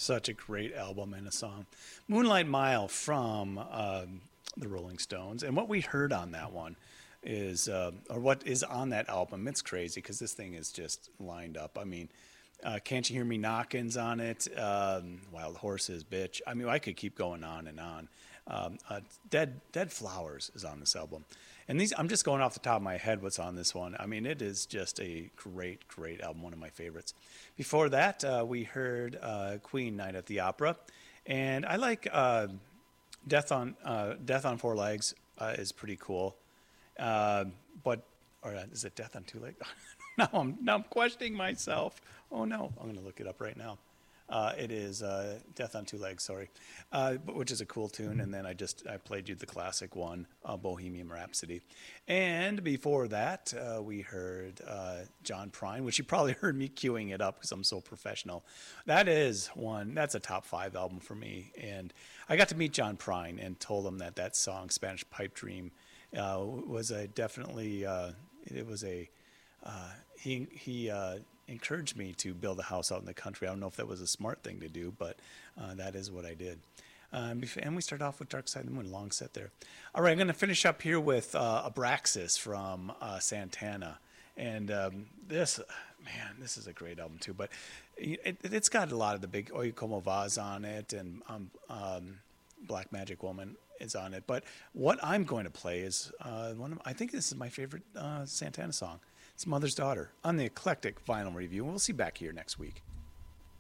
Such a great album and a song. Moonlight Mile from the Rolling Stones. And what we heard on that one is, or what is on that album, it's crazy because this thing is just lined up. I mean, Can't You Hear Me Knocking's on it, Wild Horses, Bitch. I mean, I could keep going on and on. Dead Flowers is on this album. And these, I'm just going off the top of my head what's on this one. I mean, it is just a great album, one of my favorites. Before that, we heard Queen, Night at the Opera. And I like Death on Four Legs is pretty cool. But, or is it Death on Two Legs? Now I'm questioning myself. Oh no, I'm going to look it up right now. It is Death on Two Legs, sorry, which is a cool tune. And then I played you the classic one, Bohemian Rhapsody. And before that, we heard John Prine, which you probably heard me queuing it up because I'm so professional. That's a top 5 album for me. And I got to meet John Prine and told him that song, Spanish Pipe Dream, was he encouraged me to build a house out in the country. I don't know if that was a smart thing to do, but that is what I did. And we start off with Dark Side of the Moon, long set there. All right, I'm going to finish up here with Abraxas from Santana. And this is a great album too, but it's got a lot of the big Oye Como Vas on it, and Black Magic Woman is on it. But what I'm going to play is I think this is my favorite Santana song. It's Mother's Daughter on the Eclectic Vinyl Review. And we'll see you back here next week.